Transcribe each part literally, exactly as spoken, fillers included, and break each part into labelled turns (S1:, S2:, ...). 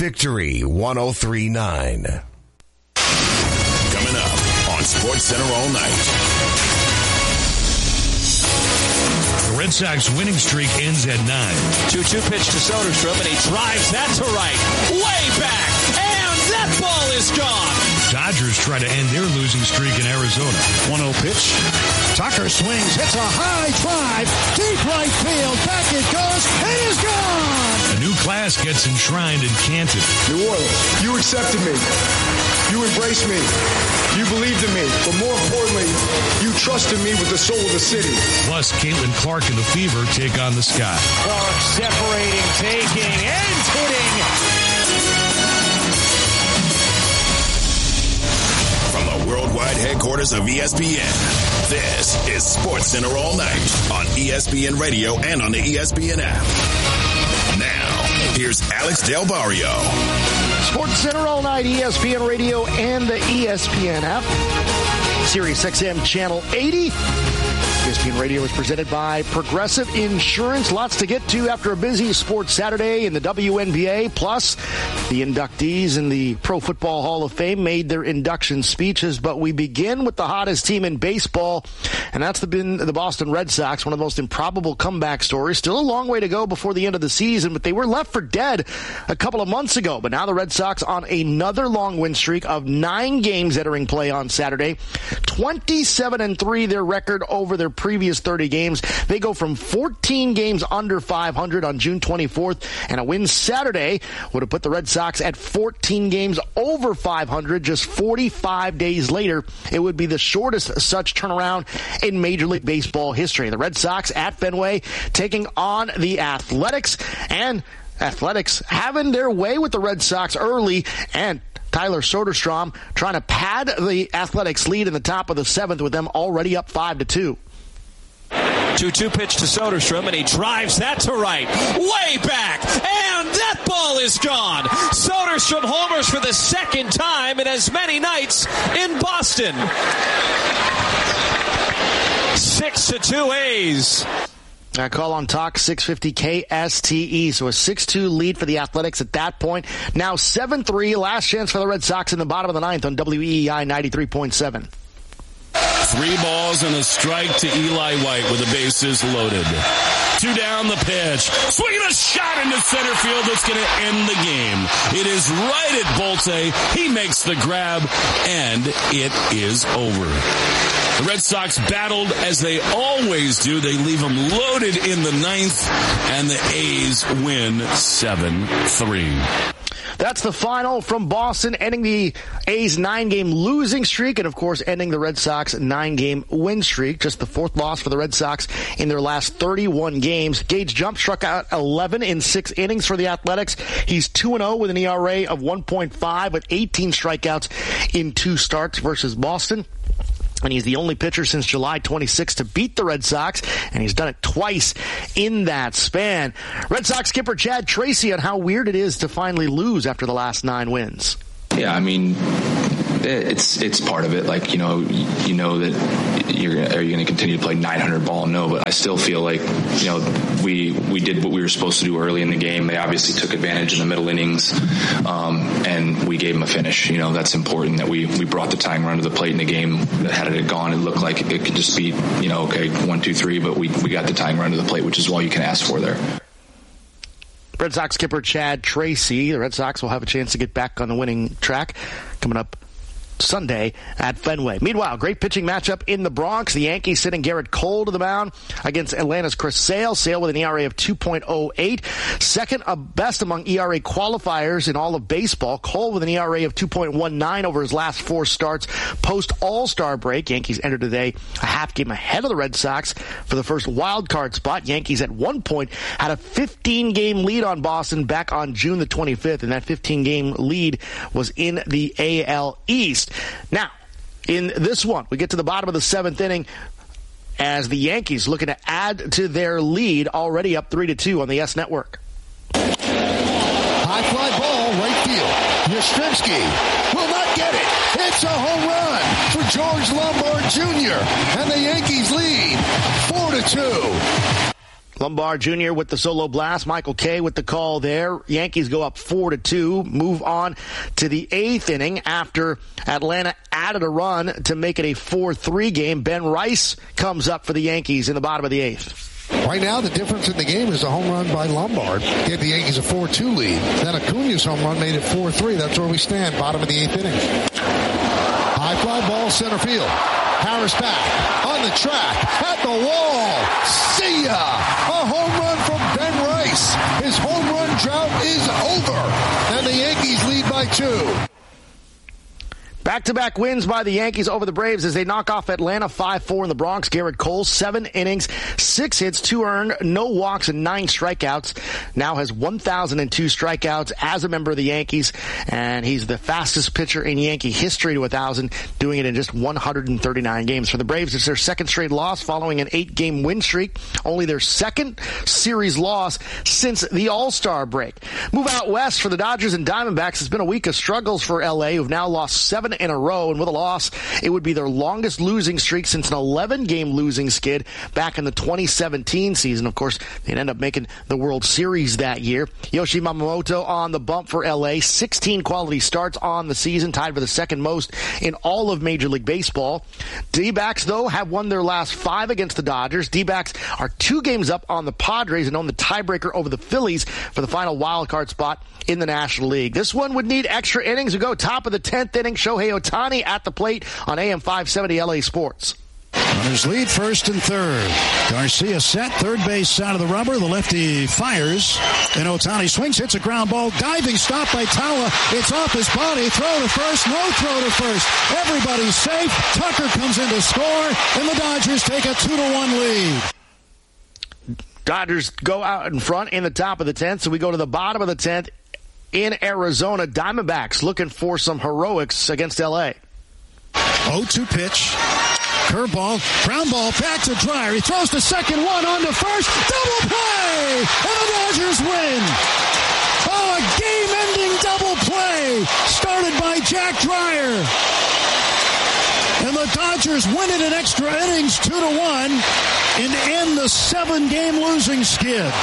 S1: Victory one oh three point nine.
S2: Coming up on Sports Center all night.
S3: The Red Sox winning streak ends at nine.
S4: two two pitch to Soderstrom, and he drives that to right. Way back. And that ball is gone.
S3: Dodgers try to end their losing streak in Arizona.
S5: one oh pitch. Tucker swings, hits a high drive, deep right field, back it goes, it is gone!
S3: A new class gets enshrined in Canton.
S6: New Orleans, you accepted me. You embraced me. You believed in me. But more importantly, you trusted me with the soul of the city.
S3: Plus, Caitlin Clark and the Fever take on the Sky.
S4: Clark separating, taking, and hitting.
S2: From the worldwide headquarters of E S P N, this is Sports Center all night on E S P N Radio and on the E S P N app. Now, here's Alex Del Barrio.
S7: Sports Center all night, E S P N Radio and the E S P N app. Sirius X M Channel eighty. E S P N Radio is presented by Progressive Insurance. Lots to get to after a busy sports Saturday in the W N B A. Plus, the inductees in the Pro Football Hall of Fame made their induction speeches. But we begin with the hottest team in baseball, and that's been the Boston Red Sox, one of the most improbable comeback stories. Still a long way to go before the end of the season, but they were left for dead a couple of months ago. But now the Red Sox on another long win streak of nine games entering play on Saturday. twenty-seven and three their record over their previous thirty games. They go from fourteen games under five hundred on June twenty-fourth, and a win Saturday would have put the Red Sox at fourteen games over five hundred just forty-five days later. It would be the shortest such turnaround in Major League Baseball history. The Red Sox at Fenway taking on the Athletics, and Athletics having their way with the Red Sox early, and Tyler Soderstrom trying to pad the Athletics lead in the top of the seventh with them already up five to two.
S4: two two pitch to Soderstrom, and he drives that to right. Way back. And that ball is gone. Soderstrom homers for the second time in as many nights in Boston. six to two A's.
S7: I call on Talk six fifty K S T E. So a six two lead for the Athletics at that point. Now seven three. Last chance for the Red Sox in the bottom of the ninth on W E E I ninety-three point seven.
S8: Three balls and a strike to Eli White with the bases loaded. Two down the pitch. Swinging a shot into center field that's going to end the game. It is right at Bolte. He makes the grab, and it is over. The Red Sox battled as they always do. They leave them loaded in the ninth, and the A's win seven three.
S7: That's the final from Boston, ending the A's nine-game losing streak, and, of course, ending the Red Sox nine-game win streak. Just the fourth loss for the Red Sox in their last thirty-one games. Gage Jump struck out eleven in six innings for the Athletics. He's two and oh with an E R A of one point five with eighteen strikeouts in two starts versus Boston. And he's the only pitcher since July twenty-sixth to beat the Red Sox, and he's done it twice in that span. Red Sox skipper Chad Tracy on how weird it is to finally lose after the last nine wins.
S9: Yeah, I mean, it's it's part of it. Like, you know, you know that you're are you going to continue to play nine hundred ball? No, but I still feel like, you know, we we did what we were supposed to do early in the game. They obviously took advantage in the middle innings, um, and we gave them a finish. You know, that's important that we we brought the tying run to the plate in the game. Had it gone, it looked like it could just be, you know, okay, one, two, three, but we we got the tying run to the plate, which is all you can ask for there.
S7: Red Sox skipper Chad Tracy. The Red Sox will have a chance to get back on the winning track coming up Sunday at Fenway. Meanwhile, great pitching matchup in the Bronx. The Yankees sending Garrett Cole to the mound against Atlanta's Chris Sale. Sale with an E R A of two point oh eight. Second best among E R A qualifiers in all of baseball. Cole with an E R A of two point one nine over his last four starts post All-Star break. Yankees enter today a half game ahead of the Red Sox for the first wild card spot. Yankees at one point had a fifteen game lead on Boston back on June the twenty-fifth, and that fifteen game lead was in the A L East. Now, in this one, we get to the bottom of the seventh inning as the Yankees looking to add to their lead, already up three to two on the S Network.
S5: High fly ball, right field. Yastrzemski will not get it. It's a home run for George Lombard Junior And the Yankees lead four to two.
S7: Lombard Junior with the solo blast. Michael Kay with the call there. Yankees go up four to two. Move on to the eighth inning after Atlanta added a run to make it a four three game. Ben Rice comes up for the Yankees in the bottom of the eighth.
S5: Right now, the difference in the game is a home run by Lombard. Gave the Yankees a four two lead. Then Acuna's home run made it four three. That's where we stand, bottom of the eighth inning. High fly ball, center field. Harris back, on the track, at the wall. See ya! A home run from Ben Rice. His home run drought is over. And the Yankees lead by two.
S7: Back-to-back wins by the Yankees over the Braves as they knock off Atlanta five four in the Bronx. Garrett Cole, seven innings, six hits, two earned, no walks, and nine strikeouts. Now has one thousand two strikeouts as a member of the Yankees, and he's the fastest pitcher in Yankee history to one thousand, doing it in just one hundred thirty-nine games. For the Braves, it's their second straight loss following an eight-game win streak, only their second series loss since the All-Star break. Move out west for the Dodgers and Diamondbacks. It's been a week of struggles for L A, who've now lost seven in a row, and with a loss, it would be their longest losing streak since an eleven-game losing skid back in the twenty seventeen season. Of course, they'd end up making the World Series that year. Yoshi Yamamoto on the bump for L A, sixteen quality starts on the season, tied for the second most in all of Major League Baseball. D-backs, though, have won their last five against the Dodgers. D-backs are two games up on the Padres and own the tiebreaker over the Phillies for the final wild card spot in the National League. This one would need extra innings to go. Top of the tenth inning, Shohei Ohtani at the plate on A M five seventy L A Sports.
S5: Runners lead first and third. Garcia set, third base side of the rubber. The lefty fires, and Ohtani swings, hits a ground ball. Diving stop by Tawa. It's off his body. Throw to first. No throw to first. Everybody's safe. Tucker comes in to score, and the Dodgers take a two to one lead.
S7: Dodgers go out in front in the top of the tenth, so we go to the bottom of the tenth. In Arizona, Diamondbacks looking for some heroics against L A.
S5: oh two pitch. Curveball. Ground ball back to Dreyer. He throws the second one on to first. Double play! And the Dodgers win! Oh, a game-ending double play started by Jack Dreyer. And the Dodgers win it in extra innings two to one and end the seven-game losing skid.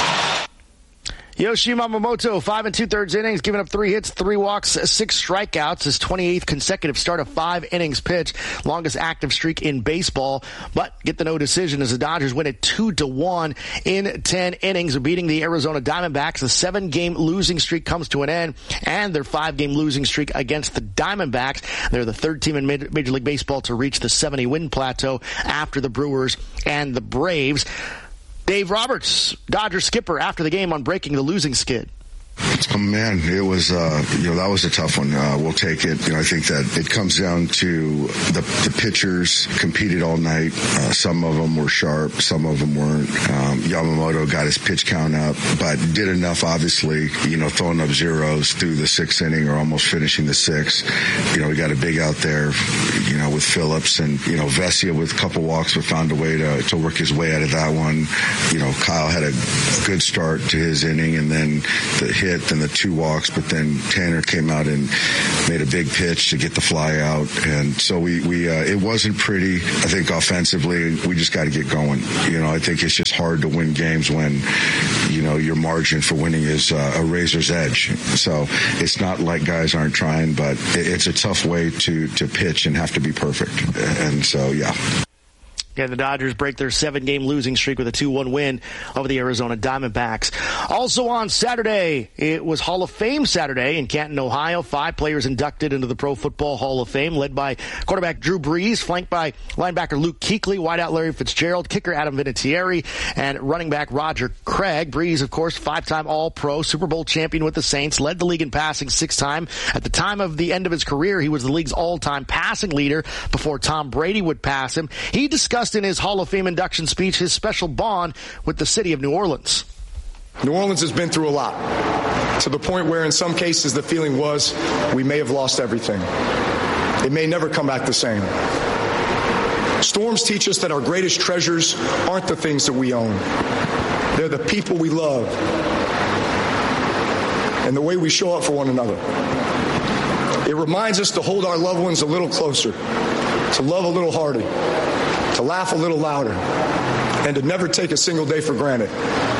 S7: Yoshi Yamamoto, five and two-thirds innings, giving up three hits, three walks, six strikeouts. His twenty-eighth consecutive start of five innings pitched, longest active streak in baseball. But get the no decision as the Dodgers win it two to one in ten innings, beating the Arizona Diamondbacks. The seven-game losing streak comes to an end, and their five-game losing streak against the Diamondbacks. They're the third team in Major League Baseball to reach the seventy-win plateau after the Brewers and the Braves. Dave Roberts, Dodger skipper, after the game on breaking the losing skid.
S10: Oh, man, it was, uh, you know, that was a tough one. Uh, we'll take it. You know, I think that it comes down to the, the pitchers competed all night. Uh, some of them were sharp. Some of them weren't. Um, Yamamoto got his pitch count up, but did enough, obviously, you know, throwing up zeros through the sixth inning or almost finishing the sixth. You know, we got a big out there, you know, with Phillips and, you know, Vesia with a couple walks, but found a way to, to work his way out of that one. You know, Kyle had a good start to his inning and then the hit. Then the two walks, but then Tanner came out and made a big pitch to get the fly out, and so we we uh, it wasn't pretty. I think offensively we just got to get going. You know, I think it's just hard to win games when you know your margin for winning is uh, a razor's edge. So it's not like guys aren't trying, but it's a tough way to to pitch and have to be perfect. And so yeah.
S7: Yeah, the Dodgers break their seven-game losing streak with a two one win over the Arizona Diamondbacks. Also on Saturday, it was Hall of Fame Saturday in Canton, Ohio. Five players inducted into the Pro Football Hall of Fame, led by quarterback Drew Brees, flanked by linebacker Luke Kuechly, wideout Larry Fitzgerald, kicker Adam Vinatieri, and running back Roger Craig. Brees, of course, five-time All-Pro, Super Bowl champion with the Saints, led the league in passing six times. At the time of the end of his career, he was the league's all-time passing leader before Tom Brady would pass him. He discussed in his Hall of Fame induction speech his special bond with the city of New Orleans.
S6: New Orleans has been through a lot, to the point where in some cases the feeling was we may have lost everything. It may never come back the same. Storms teach us that our greatest treasures aren't the things that we own. They're the people we love and the way we show up for one another. It reminds us to hold our loved ones a little closer, to love a little harder, to laugh a little louder, and to never take a single day for granted.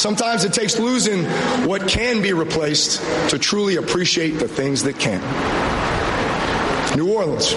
S6: Sometimes it takes losing what can be replaced to truly appreciate the things that can't. New Orleans,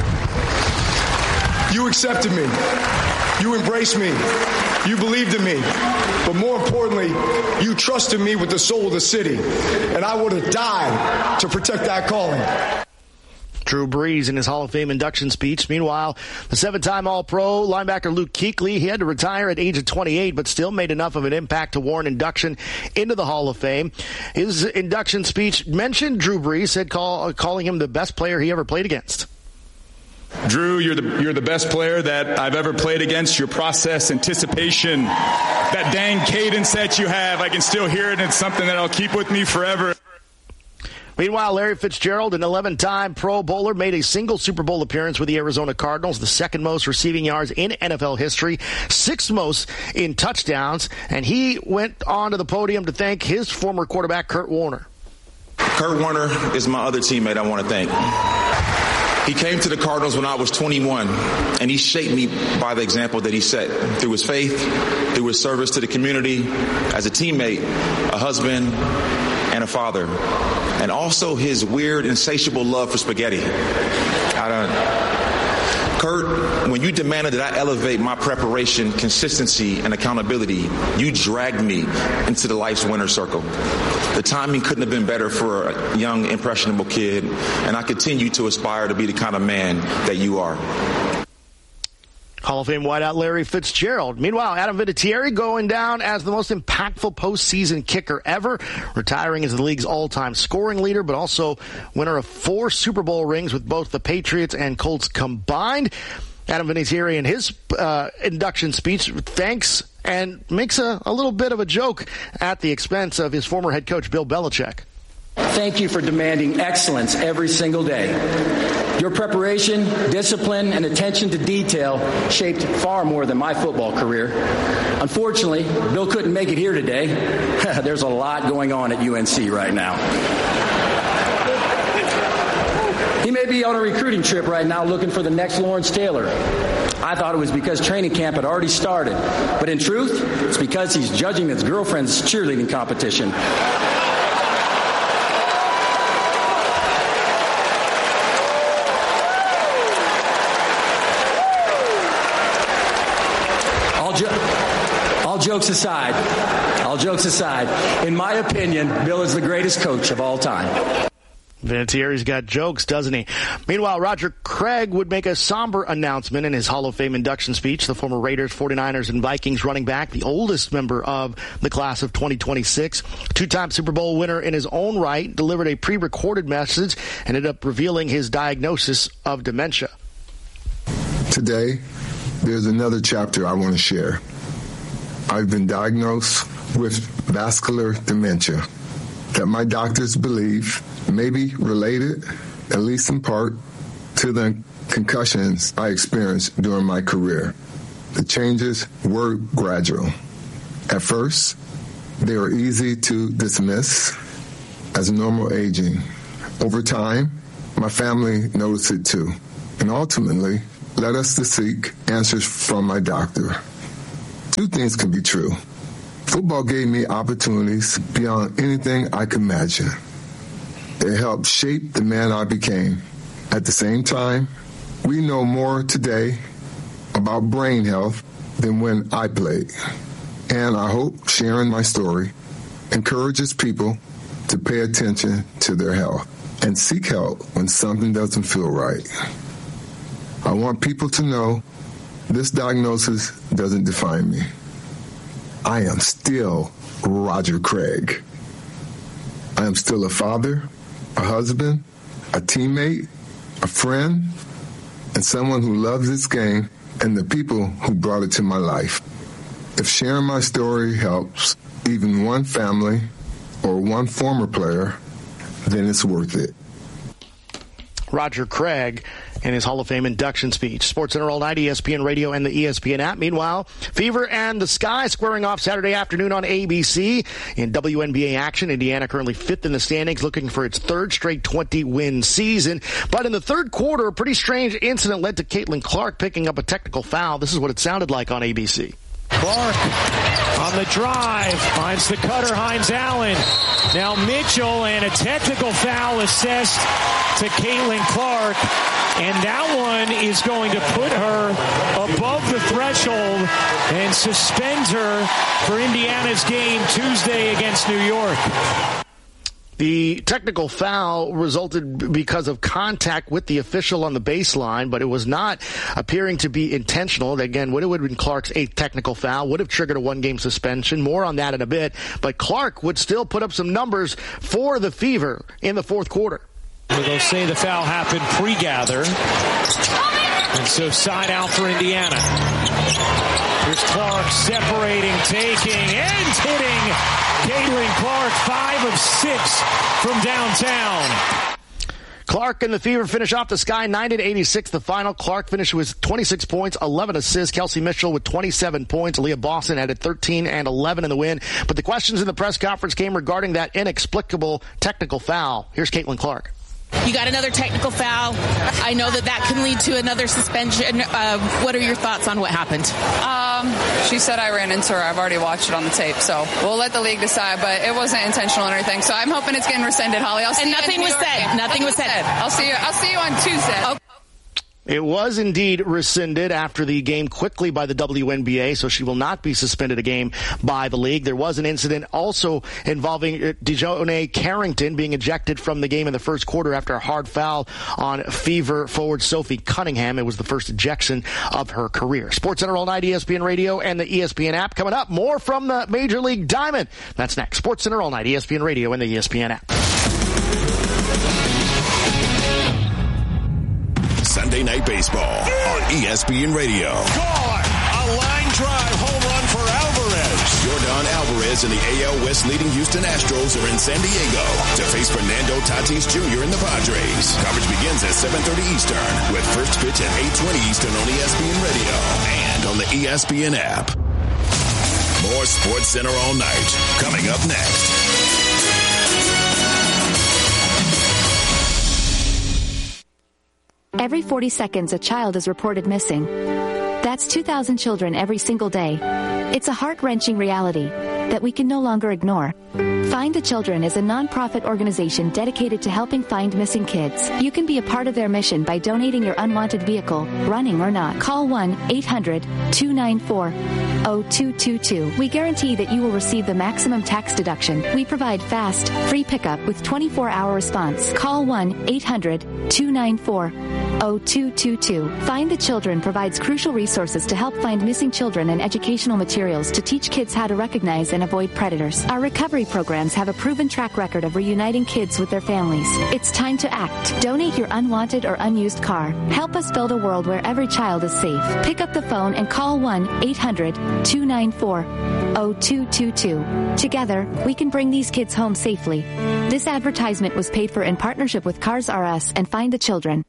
S6: you accepted me. You embraced me. You believed in me. But more importantly, you trusted me with the soul of the city. And I would have died to protect that calling.
S7: Drew Brees in his Hall of Fame induction speech. Meanwhile, the seven-time All-Pro linebacker Luke Kuechly, he had to retire at age of twenty-eight, but still made enough of an impact to warrant induction into the Hall of Fame. His induction speech mentioned Drew Brees, said call, calling him the best player he ever played against.
S11: Drew, you're the you're the best player that I've ever played against. Your process, anticipation, that dang cadence that you have, I can still hear it, and it's something that I'll keep with me forever.
S7: Meanwhile, Larry Fitzgerald, an eleven-time Pro Bowler, made a single Super Bowl appearance with the Arizona Cardinals, the second most receiving yards in N F L history, sixth most in touchdowns, and he went on to the podium to thank his former quarterback, Kurt Warner.
S12: Kurt Warner is my other teammate I want to thank. He came to the Cardinals when I was twenty-one, and he shaped me by the example that he set through his faith, through his service to the community, as a teammate, a husband, and a father, and also his weird, insatiable love for spaghetti. I don't... Kurt, when you demanded that I elevate my preparation, consistency, and accountability, you dragged me into the life's winner's circle. The timing couldn't have been better for a young, impressionable kid, and I continue to aspire to be the kind of man that you are.
S7: Hall of Fame wideout Larry Fitzgerald. Meanwhile, Adam Vinatieri going down as the most impactful postseason kicker ever, retiring as the league's all-time scoring leader, but also winner of four Super Bowl rings with both the Patriots and Colts combined. Adam Vinatieri in his uh, induction speech thanks and makes a, a little bit of a joke at the expense of his former head coach, Bill Belichick.
S13: Thank you for demanding excellence every single day. Your preparation, discipline, and attention to detail shaped far more than my football career. Unfortunately, Bill couldn't make it here today. There's a lot going on at U N C right now. He may be on a recruiting trip right now looking for the next Lawrence Taylor. I thought it was because training camp had already started. But in truth, it's because he's judging his girlfriend's cheerleading competition. All jokes aside, all jokes aside, in my opinion, Bill is the greatest coach of all time.
S7: Vinatieri's got jokes, doesn't he? Meanwhile, Roger Craig would make a somber announcement in his Hall of Fame induction speech. The former Raiders, forty-niners, and Vikings running back, the oldest member of the class of twenty twenty-six, two-time Super Bowl winner in his own right, delivered a pre-recorded message and ended up revealing his diagnosis of dementia.
S14: Today, there's another chapter I want to share. I've been diagnosed with vascular dementia that my doctors believe may be related, at least in part, to the concussions I experienced during my career. The changes were gradual. At first, they were easy to dismiss as normal aging. Over time, my family noticed it too, and ultimately led us to seek answers from my doctor. Two things can be true. Football gave me opportunities beyond anything I could imagine. It helped shape the man I became. At the same time, we know more today about brain health than when I played. And I hope sharing my story encourages people to pay attention to their health and seek help when something doesn't feel right. I want people to know this diagnosis doesn't define me. I am still Roger Craig. I am still a father, a husband, a teammate, a friend, and someone who loves this game and the people who brought it to my life. If sharing my story helps even one family or one former player, then it's worth it.
S7: Roger Craig in his Hall of Fame induction speech. SportsCenter all night, E S P N Radio and the E S P N app. Meanwhile, Fever and the Sky squaring off Saturday afternoon on A B C. In W N B A action, Indiana currently fifth in the standings, looking for its third straight twenty-win season. But in the third quarter, a pretty strange incident led to Caitlin Clark picking up a technical foul. This is what it sounded like on A B C.
S15: Clark on the drive, finds the cutter, Hines Allen. Now Mitchell, and a technical foul assessed to Caitlin Clark. And that one is going to put her above the threshold and suspend her for Indiana's game Tuesday against New York.
S7: The technical foul resulted because of contact with the official on the baseline, but it was not appearing to be intentional. Again, would have been Clark's eighth technical foul, would have triggered a one-game suspension. More on that in a bit. But Clark would still put up some numbers for the Fever in the fourth quarter.
S15: They'll say the foul happened pre-gather. And so side out for Indiana. Here's Clark separating, taking, and hitting Caitlin Clark, five of six from downtown.
S7: Clark and the Fever finish off the Sky ninety to eighty-six. The final. Clark finished with twenty-six points, eleven assists. Kelsey Mitchell with twenty-seven points. Aaliyah Boston added thirteen and eleven in the win. But the questions in the press conference came regarding that inexplicable technical foul. Here's Caitlin Clark.
S16: You got another technical foul. I know that that can lead to another suspension. Uh, what are your thoughts on what happened?
S17: Um, she said I ran into her. I've already watched it on the tape, so we'll let the league decide. But it wasn't intentional or anything. So I'm hoping it's getting rescinded, Holly. I'll see
S16: and
S17: you
S16: nothing
S17: in the
S16: was
S17: New York
S16: said.
S17: game.
S16: Nothing, nothing was said. said.
S17: I'll see you. I'll see you on Tuesday. Okay.
S7: It was indeed rescinded after the game quickly by the W N B A, so she will not be suspended a game by the league. There was an incident also involving Dejounte Carrington being ejected from the game in the first quarter after a hard foul on Fever forward Sophie Cunningham. It was the first ejection of her career. SportsCenter all night, E S P N Radio and the E S P N app. Coming up, more from the Major League Diamond. That's next. SportsCenter all night, E S P N Radio and the E S P N app.
S2: Sunday Night Baseball on E S P N Radio.
S3: Gone! A line drive home run for Alvarez.
S2: Yordan Alvarez and the A L West leading Houston Astros are in San Diego to face Fernando Tatis Junior and the Padres. Coverage begins at seven thirty Eastern with first pitch at eight twenty Eastern on E S P N Radio and on the E S P N app. More SportsCenter all night coming up next.
S18: Every forty seconds, a child is reported missing. That's two thousand children every single day. It's a heart-wrenching reality that we can no longer ignore. Find the Children is a non-profit organization dedicated to helping find missing kids. You can be a part of their mission by donating your unwanted vehicle, running or not. Call one eight hundred two nine four zero two two two. We guarantee that you will receive the maximum tax deduction. We provide fast, free pickup with twenty-four hour response. Call one eight hundred two nine four zero two two two. Find the Children provides crucial resources to help find missing children and educational materials to teach kids how to recognize and avoid predators. Our recovery programs have a proven track record of reuniting kids with their families. It's time to act. Donate your unwanted or unused car. Help us build a world where every child is safe. Pick up the phone and call one eight hundred two nine four zero two two two. Together, we can bring these kids home safely. This advertisement was paid for in partnership with Cars R Us and Find the Children.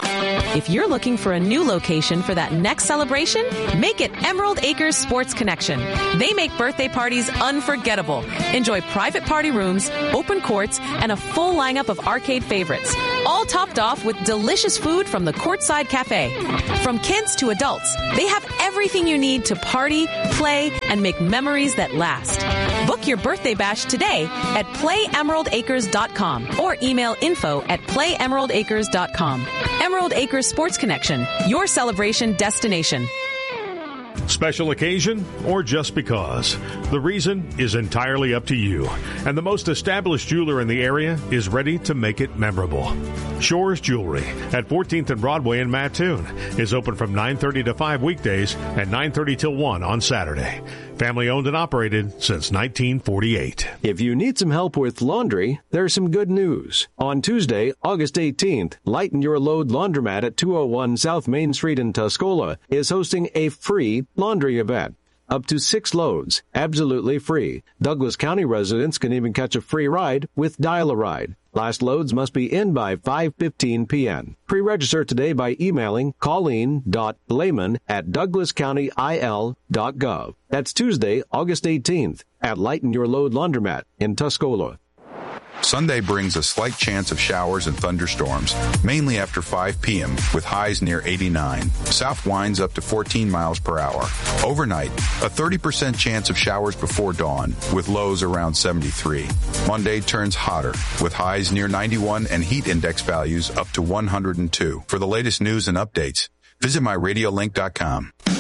S19: If you're looking for a new location for that next celebration, make it Emerald Acres Sports Connection. They make birthday parties unforgettable. Enjoy private party rooms, open courts, and a full lineup of arcade favorites. All topped off with delicious food from the Courtside Cafe. From kids to adults, they have everything you need to party, play, and make memories that last. Book your birthday bash today at play emerald acres dot com or email info at play emerald acres dot com. Emerald Acres Sports Connection, your celebration destination.
S3: Special occasion or just because? The reason is entirely up to you. And the most established jeweler in the area is ready to make it memorable. Shores Jewelry at fourteenth and Broadway in Mattoon is open from nine thirty to five weekdays and nine thirty till one on Saturday. Family owned and operated since nineteen forty-eight.
S20: If you need some help with laundry, there's some good news. On Tuesday, August eighteenth, Lighten Your Load Laundromat at two oh one South Main Street in Tuscola is hosting a free laundry event. Up to six loads, absolutely free. Douglas County residents can even catch a free ride with Dial-A-Ride. Last loads must be in by five fifteen p.m. Pre-register today by emailing colleen dot blayman at douglas county i l dot gov. That's Tuesday, August eighteenth at Lighten Your Load Laundromat in Tuscola.
S21: Sunday brings a slight chance of showers and thunderstorms, mainly after five p.m. with highs near eighty-nine. South winds up to fourteen miles per hour. Overnight, a thirty percent chance of showers before dawn with lows around seventy-three. Monday turns hotter with highs near ninety-one and heat index values up to one hundred two. For the latest news and updates, visit my radio link dot com.